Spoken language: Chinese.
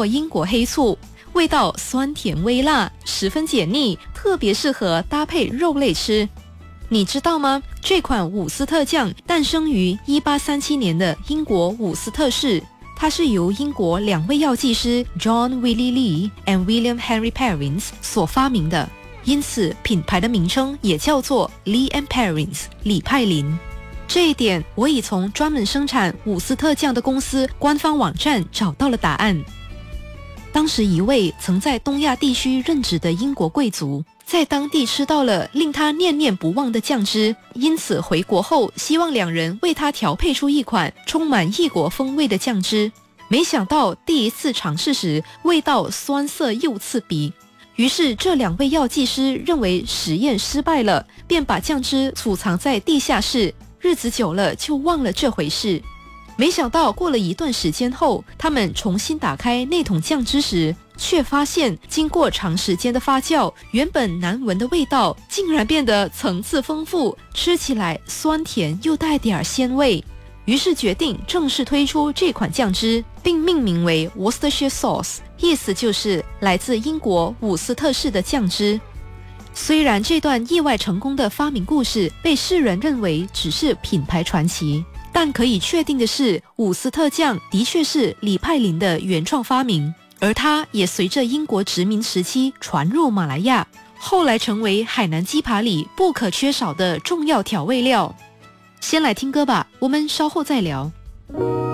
或英国黑醋，味道酸甜微辣，十分解腻，特别适合搭配肉类吃。你知道吗？这款伍斯特酱诞生于1837年的英国伍斯特市，它是由英国2位药剂师 John Willie Lee and William Henry Perrins 所发明的，因此品牌的名称也叫做 Lee and Perrins 李派林。这一点我已从专门生产伍斯特酱的公司官方网站找到了答案。当时一位曾在东亚地区任职的英国贵族在当地吃到了令他念念不忘的酱汁，因此回国后希望2人为他调配出一款充满异国风味的酱汁。没想到第一次尝试时味道酸涩又刺鼻，于是这2位药剂师认为实验失败了，便把酱汁储藏在地下室，日子久了就忘了这回事。没想到过了一段时间后，他们重新打开那桶酱汁时，却发现经过长时间的发酵，原本难闻的味道竟然变得层次丰富，吃起来酸甜又带点鲜味。于是决定正式推出这款酱汁，并命名为 Worcestershire Sauce， 意思就是来自英国伍斯特市的酱汁。虽然这段意外成功的发明故事被世人认为只是品牌传奇，但可以确定的是，伍斯特酱的确是李派林的原创发明，而它也随着英国殖民时期传入马来亚，后来成为海南鸡扒里不可缺少的重要调味料。先来听歌吧，我们稍后再聊。